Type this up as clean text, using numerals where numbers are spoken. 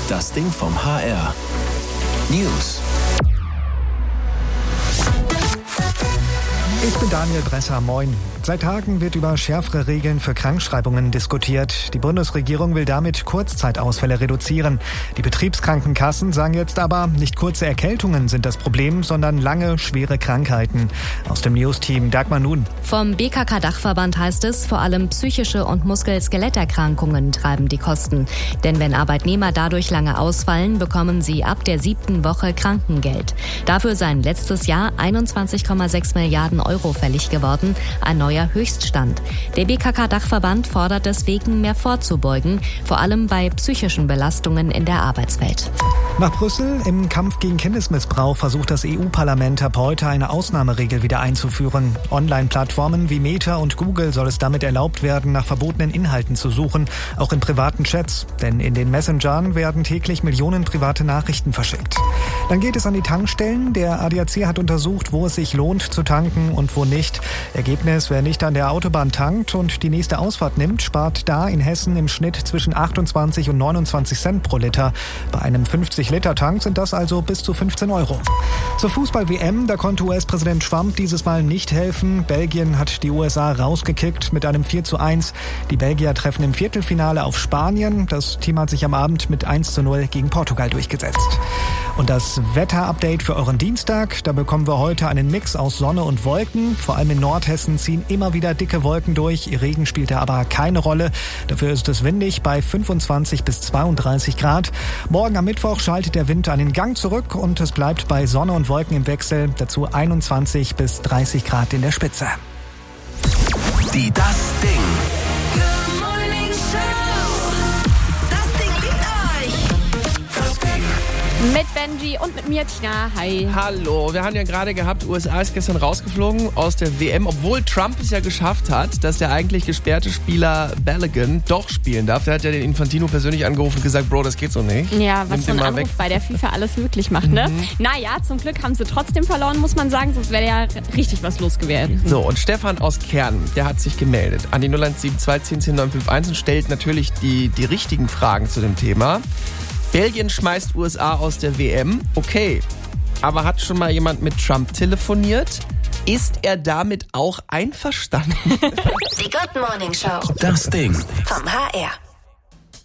Das Ding vom HR. News. Ich bin Daniel Bresser, moin. Seit Tagen wird über schärfere Regeln für Krankschreibungen diskutiert. Die Bundesregierung will damit Kurzzeitausfälle reduzieren. Die Betriebskrankenkassen sagen jetzt aber, nicht kurze Erkältungen sind das Problem, sondern lange, schwere Krankheiten. Aus dem News-Team Dagmar Nun. Vom BKK-Dachverband heißt es, vor allem psychische und Muskel-Skeletterkrankungen treiben die Kosten. Denn wenn Arbeitnehmer dadurch lange ausfallen, bekommen sie ab der 7. Woche Krankengeld. Dafür seien letztes Jahr 21,6 Milliarden Euro fällig geworden, ein neuer Höchststand. Der BKK-Dachverband fordert deswegen, mehr vorzubeugen, vor allem bei psychischen Belastungen in der Arbeitswelt. Nach Brüssel im Kampf gegen Kindesmissbrauch versucht das EU-Parlament ab heute eine Ausnahmeregel wieder einzuführen. Online-Plattformen wie Meta und Google soll es damit erlaubt werden, nach verbotenen Inhalten zu suchen, auch in privaten Chats. Denn in den Messengern werden täglich Millionen private Nachrichten verschickt. Dann geht es an die Tankstellen. Der ADAC hat untersucht, wo es sich lohnt zu tanken und wo nicht. Ergebnis: Wer nicht an der Autobahn tankt und die nächste Ausfahrt nimmt, spart da in Hessen im Schnitt zwischen 28 und 29 Cent pro Liter. Bei einem 50-Liter-Tank sind das also bis zu 15 Euro. Zur Fußball-WM, da konnte US-Präsident Trump dieses Mal nicht helfen. Belgien hat die USA rausgekickt mit einem 4:1. Die Belgier treffen im Viertelfinale auf Spanien. Das Team hat sich am Abend mit 1:0 gegen Portugal durchgesetzt. Und das Wetter-Update für euren Dienstag, da bekommen wir heute einen Mix aus Sonne und Wolken. Vor allem in Nordhessen ziehen immer wieder dicke Wolken durch. Regen spielt da aber keine Rolle. Dafür ist es windig bei 25 bis 32 Grad. Morgen am Mittwoch schaltet der Wind einen Gang zurück und es bleibt bei Sonne und Wolken im Wechsel. Dazu 21 bis 30 Grad in der Spitze. Die Das Ding. Mit Benji und mit mir, Tina. Hi. Hallo, wir haben ja gerade gehabt, USA ist gestern rausgeflogen aus der WM, obwohl Trump es ja geschafft hat, dass der eigentlich gesperrte Spieler Balogun doch spielen darf. Der hat ja den Infantino persönlich angerufen und gesagt, Bro, das geht so nicht. Ja, was für ein Anruf bei der FIFA alles möglich macht, ne? Naja, zum Glück haben sie trotzdem verloren, muss man sagen, sonst wäre ja richtig was los gewesen. So, und Stefan aus Kern, der hat sich gemeldet an die 0172 10 10 951 und stellt natürlich die richtigen Fragen zu dem Thema. Belgien schmeißt USA aus der WM. Okay, aber hat schon mal jemand mit Trump telefoniert? Ist er damit auch einverstanden? Die Good Morning Show. Das Ding. Vom HR.